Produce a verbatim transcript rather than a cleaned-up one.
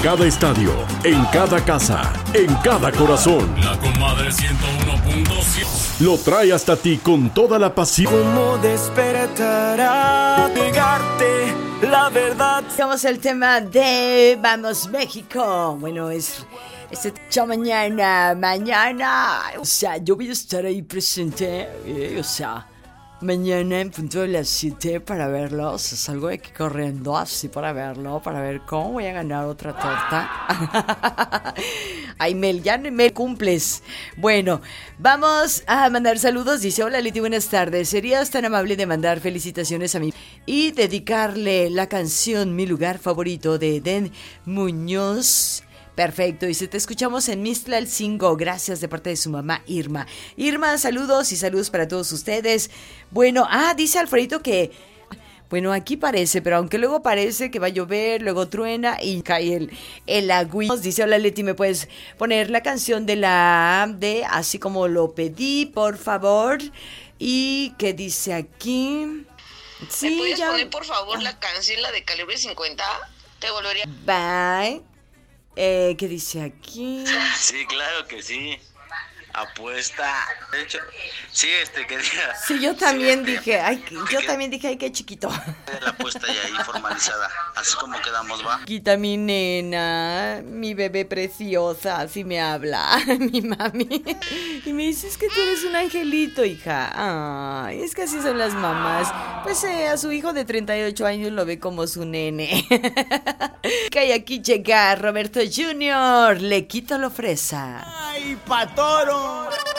cada estadio, en cada casa, en cada corazón. La Comadre ciento uno punto siete lo trae hasta ti con toda la pasión. ¿Cómo despertará llegarte la verdad? Vamos al tema de Vamos México. Bueno, es esta mañana, mañana. O sea, yo voy a estar ahí presente. Eh, o sea, mañana en punto de las siete para verlo. O sea, salgo de aquí corriendo así para verlo, para ver cómo voy a ganar otra torta. Ay, Mel, ya no me cumples. Bueno, vamos a mandar saludos. Dice, hola Leti, buenas tardes. ¿Serías tan amable de mandar felicitaciones a mí y dedicarle la canción Mi Lugar Favorito de Eden Muñoz? Perfecto, y si te escuchamos en Mixtlalcingo, gracias de parte de su mamá Irma. Irma, saludos y saludos para todos ustedes. Bueno, ah, dice Alfredito que, bueno, aquí parece, pero aunque luego parece que va a llover, luego truena y cae el, el agüita. Dice, hola Leti, ¿me puedes poner la canción de la de Así Como Lo Pedí, por favor? Y ¿qué dice aquí? Sí, ¿me puedes ya... poner, por favor, la canción, la de Calibre cincuenta? Te volvería... Bye. Eh, ¿Qué dice aquí? Sí, claro que sí. Apuesta. De hecho, sí, este, que diga. Sí, yo también sí, este, dije, ay, yo que, también dije, ay, qué chiquito. La apuesta ya ahí formalizada. Así como quedamos, va. Quita mi nena, mi bebé preciosa, así me habla, mi mami. Y me dices que tú eres un angelito, hija. Ay, es que así son las mamás. Pues eh, a su hijo de treinta y ocho años lo ve como su nene. Que hay aquí llega Roberto junior Le quito lo fresa. ¡Ay, patoro!